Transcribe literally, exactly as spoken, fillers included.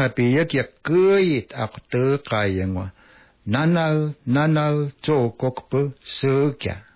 happy yak yak kuit ak te kayang wa. Nanau nanau chokok pu sukya.